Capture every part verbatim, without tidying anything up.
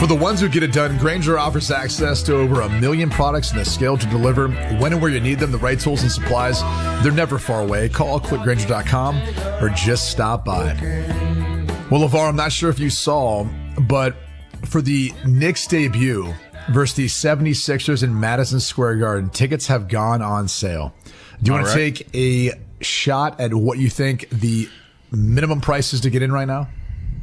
For the ones who get it done, Grainger offers access to over a million products and the scale to deliver when and where you need them, the right tools and supplies. They're never far away. Call click grainger dot com or just stop by. Well, LeVar, I'm not sure if you saw, but for the Knicks debut versus the seventy-sixers in Madison Square Garden, tickets have gone on sale. Do you want to take a shot at what you think the minimum price is to get in right now?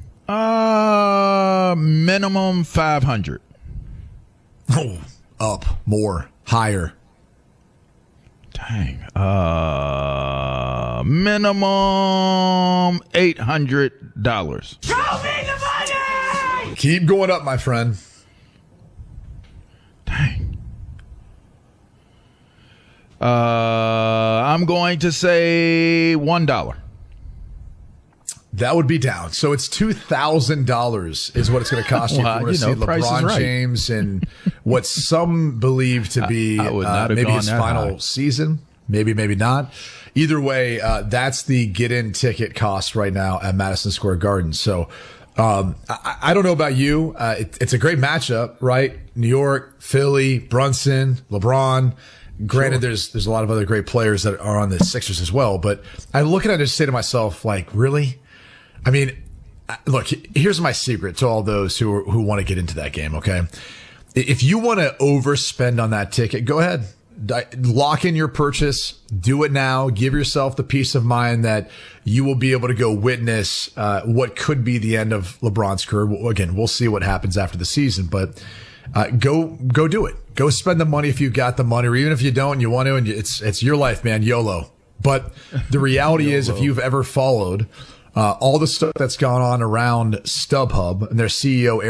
Uh, minimum five hundred. Oh, up, more, higher. Dang. Uh, minimum eight hundred dollars. Show me the money! Keep going up, my friend. Dang. Uh, I'm going to say one dollar. That would be down. So it's two thousand dollars is what it's going to cost you Well, if you want to you see know, Price is LeBron Right. James and what some believe to be I- I would not uh, have maybe gone his that final high. season. Maybe, maybe not. Either way, uh, that's the get-in ticket cost right now at Madison Square Garden. So um, I, I don't know about you. Uh, it, it's a great matchup, right? New York, Philly, Brunson, LeBron. Granted, Sure. there's there's a lot of other great players that are on the Sixers as well. But I look at it and just say to myself, like, really? I mean, look, here's my secret to all those who are, who want to get into that game, okay? If you want to overspend on that ticket, go ahead. Di- Lock in your purchase. Do it now. Give yourself the peace of mind that you will be able to go witness uh, what could be the end of LeBron's career. Well, again, we'll see what happens after the season, but uh, go go do it. Go spend the money if you got the money, or even if you don't and you want to, and it's it's your life, man. YOLO. But the reality is, if you've ever followed uh, all the stuff that's gone on around StubHub and their C E O,